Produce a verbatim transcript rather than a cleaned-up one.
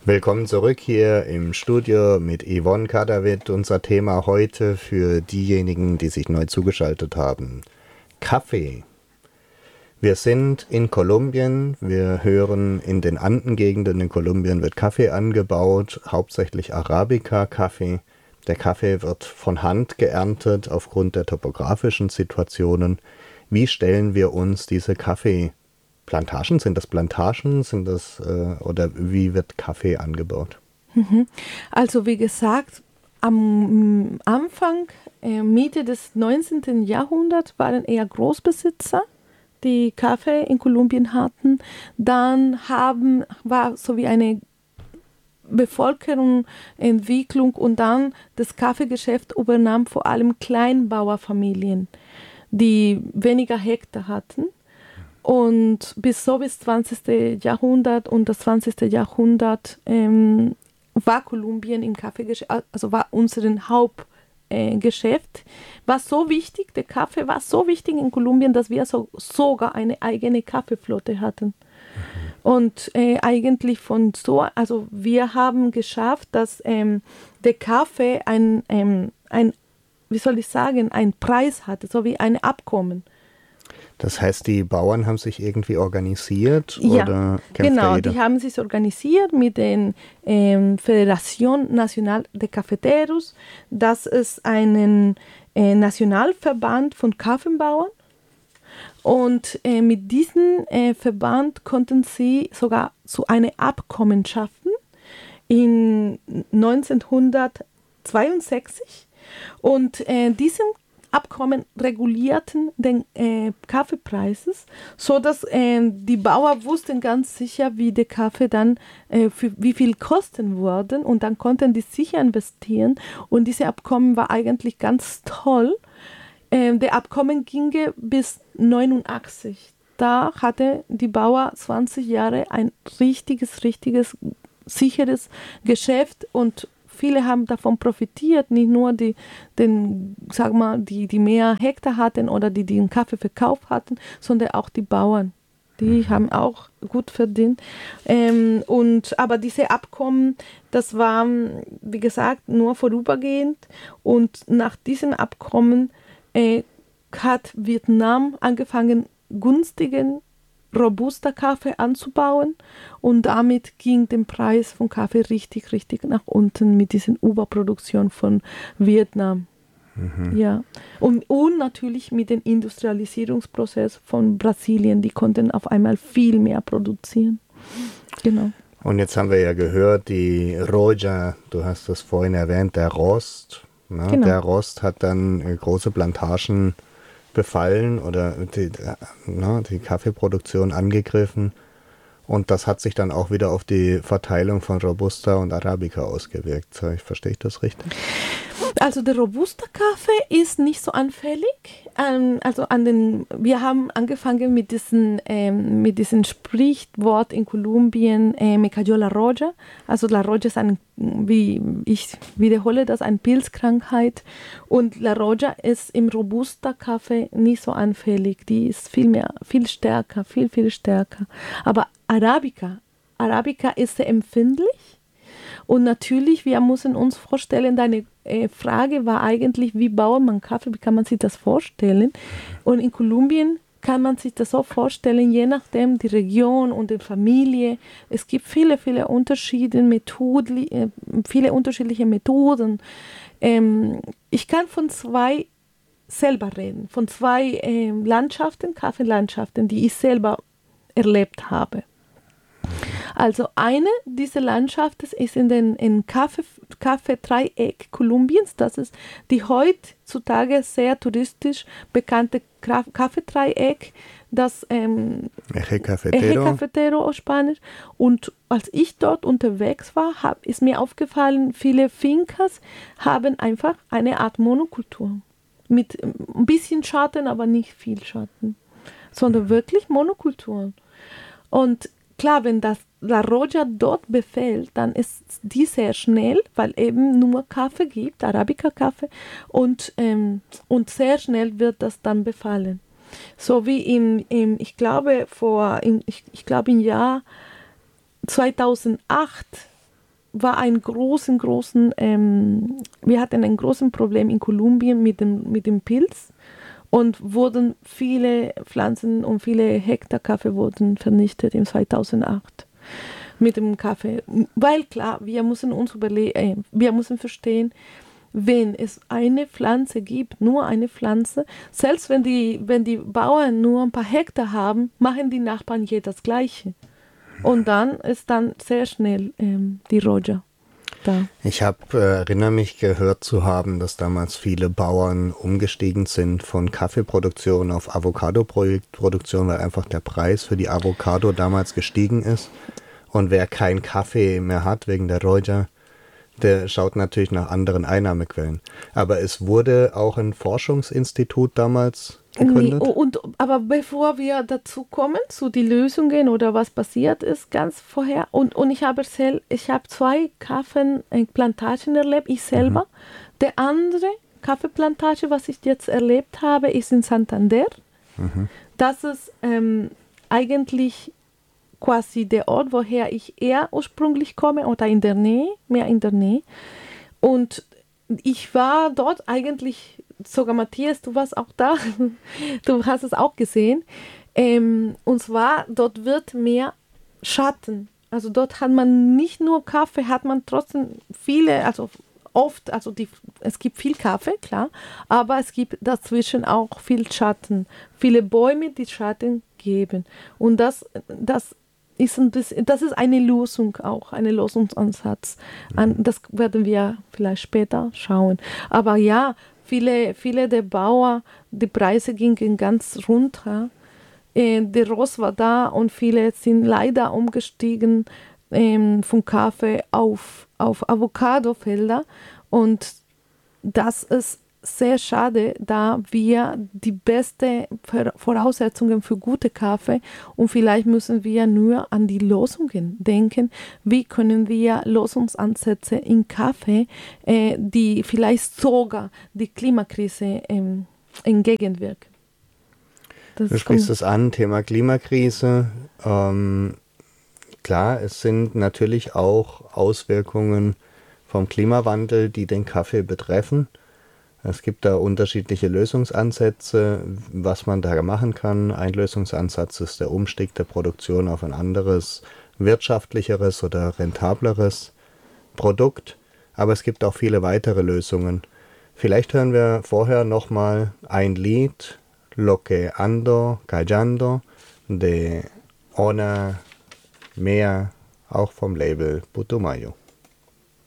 Willkommen zurück hier im Studio mit Yvonne Cadavid. Unser Thema heute für diejenigen, die sich neu zugeschaltet haben: Kaffee. Wir sind in Kolumbien. Wir hören, in den Andengegenden in Kolumbien wird Kaffee angebaut, hauptsächlich Arabica-Kaffee. Der Kaffee wird von Hand geerntet aufgrund der topografischen Situationen. Wie stellen wir uns diese Kaffeeplantagen? Sind das Plantagen? Sind das, äh, oder wie wird Kaffee angebaut? Also wie gesagt, am Anfang, äh, Mitte des neunzehnten. Jahrhunderts waren eher Großbesitzer, die Kaffee in Kolumbien hatten. Dann haben, war so wie eine Bevölkerung, Entwicklung, und dann das Kaffeegeschäft übernahm vor allem Kleinbauerfamilien, die weniger Hektar hatten. Und bis so bis zwanzigsten. Jahrhundert und das zwanzigsten. Jahrhundert ähm, war Kolumbien im Kaffeegeschäft, also war unser Hauptgeschäft. Äh, war so wichtig, der Kaffee war so wichtig in Kolumbien, dass wir so, sogar eine eigene Kaffeeflotte hatten. Und äh, eigentlich von so, also wir haben geschafft, dass ähm, der Kaffee ein, ähm, ein, wie soll ich sagen, einen Preis hatte, so wie ein Abkommen. Das heißt, die Bauern haben sich irgendwie organisiert? Ja, oder kämpft genau, da jeder? die haben sich organisiert mit der ähm, Federación Nacional de Cafeteros. Das ist ein äh, Nationalverband von Kaffeebauern. Und äh, mit diesem äh, Verband konnten sie sogar zu einem Abkommen schaffen in neunzehnhundertzweiundsechzig. Und äh, diesen Abkommen regulierten den äh, Kaffeepreises, sodass äh, die Bauern wussten ganz sicher, wie der Kaffee dann, äh, für wie viel kosten würden, und dann konnten die sicher investieren. Und dieses Abkommen war eigentlich ganz toll. Ähm, der Abkommen ging bis neunundachtzig. Da hatte die Bauer zwanzig Jahre ein richtiges, richtiges, sicheres Geschäft, und viele haben davon profitiert, nicht nur die, den, sag mal, die, die mehr Hektar hatten oder die, die den Kaffee verkauft hatten, sondern auch die Bauern. Die mhm. haben auch gut verdient. Ähm, und, aber diese Abkommen, das war, wie gesagt, nur vorübergehend. Und nach diesem Abkommen äh, hat Vietnam angefangen, günstigen Robusta-Kaffee anzubauen, und damit ging der Preis von Kaffee richtig, richtig nach unten mit dieser Überproduktion von Vietnam. Mhm. Ja. Und, und natürlich mit dem Industrialisierungsprozess von Brasilien, die konnten auf einmal viel mehr produzieren. Genau. Und jetzt haben wir ja gehört, die Roja, du hast das vorhin erwähnt, der Rost. Na, genau. Der Rost hat dann äh, große Plantagen befallen oder die, na, die Kaffeeproduktion angegriffen, und das hat sich dann auch wieder auf die Verteilung von Robusta und Arabica ausgewirkt. Verstehe ich das richtig? Also der Robusta-Kaffee ist nicht so anfällig. Ähm, also an den, wir haben angefangen mit diesem ähm, mit diesem Sprichwort in Kolumbien, äh, me cayó la roya. Also la roya ist ein, wie ich wiederhole das, eine Pilzkrankheit. Und la roya ist im Robusta-Kaffee nicht so anfällig. Die ist viel mehr, viel stärker, viel, viel stärker. Aber Arabica, Arabica ist sehr empfindlich. Und natürlich, wir müssen uns vorstellen, deine äh, Frage war eigentlich, wie baut man Kaffee, wie kann man sich das vorstellen? Und in Kolumbien kann man sich das so vorstellen, je nachdem die Region und die Familie. Es gibt viele, viele Unterschiede, Methoden, äh, viele unterschiedliche Methoden. Ähm, ich kann von zwei selber reden, von zwei äh, Landschaften, Kaffeelandschaften, die ich selber erlebt habe. Also eine dieser Landschaften ist in den in Kaffee, Kaffeedreieck Kolumbiens. Das ist die heutzutage sehr touristisch bekannte Kaffeedreieck, das ähm, Eje Cafetero. Eje Cafetero auf Spanisch. Und als ich dort unterwegs war, hab, ist mir aufgefallen, viele Fincas haben einfach eine Art Monokultur. Mit ein bisschen Schatten, aber nicht viel Schatten. Sondern wirklich Monokulturen. Und klar, wenn das La Roja dort befällt, dann ist die sehr schnell, weil eben nur Kaffee gibt, Arabica-Kaffee, und, ähm, und sehr schnell wird das dann befallen. So wie im, im ich glaube, vor, im, ich, ich glaube im Jahr zweitausendacht war ein großen, großen, ähm, wir hatten ein großes Problem in Kolumbien mit dem, mit dem Pilz und wurden viele Pflanzen und viele Hektar Kaffee wurden vernichtet im zweitausendacht mit dem Kaffee. Weil klar, wir müssen uns überlegen, äh, wir müssen verstehen, wenn es eine Pflanze gibt, nur eine Pflanze, selbst wenn die, wenn die Bauern nur ein paar Hektar haben, machen die Nachbarn je das Gleiche. Und dann ist dann sehr schnell ähm, die Roja da. Ich habe, äh, erinnere mich gehört zu haben, dass damals viele Bauern umgestiegen sind von Kaffeeproduktion auf Avocado-Produktion, weil einfach der Preis für die Avocado damals gestiegen ist. Und wer keinen Kaffee mehr hat wegen der Roja, der schaut natürlich nach anderen Einnahmequellen. Aber es wurde auch ein Forschungsinstitut damals gegründet. Nee, und, aber bevor wir dazu kommen, zu den Lösungen oder was passiert ist, ganz vorher, und, und ich habe sel- ich habe zwei Kaffeeplantagen erlebt, ich selber. Mhm. Der andere Kaffeeplantage, was ich jetzt erlebt habe, ist in Santander. Mhm. Das ist ähm, eigentlich quasi der Ort, woher ich eher ursprünglich komme oder in der Nähe, mehr in der Nähe. Und ich war dort eigentlich, sogar Matthias, du warst auch da, du hast es auch gesehen. Ähm, und zwar, dort wird mehr Schatten. Also dort hat man nicht nur Kaffee, hat man trotzdem viele, also oft, also die, es gibt viel Kaffee, klar, aber es gibt dazwischen auch viel Schatten. Viele Bäume, die Schatten geben. Und das, das ist ein bisschen, das ist eine Lösung auch, ein Lösungsansatz. An, das werden wir vielleicht später schauen. Aber ja, viele, viele der Bauern, die Preise gingen ganz runter. Äh, der Rost war da und viele sind leider umgestiegen ähm, von Kaffee auf, auf Avocadofelder. Und das ist sehr schade, da wir die besten Voraussetzungen für gute Kaffee und vielleicht müssen wir nur an die Lösungen denken. Wie können wir Lösungsansätze in Kaffee, äh, die vielleicht sogar die Klimakrise ähm, entgegenwirken? Das du sprichst es an, Thema Klimakrise. Ähm, klar, es sind natürlich auch Auswirkungen vom Klimawandel, die den Kaffee betreffen. Es gibt da unterschiedliche Lösungsansätze, was man da machen kann. Ein Lösungsansatz ist der Umstieg der Produktion auf ein anderes, wirtschaftlicheres oder rentableres Produkt. Aber es gibt auch viele weitere Lösungen. Vielleicht hören wir vorher nochmal ein Lied, Lo que ando callando, de Ona Mea, auch vom Label Putumayo.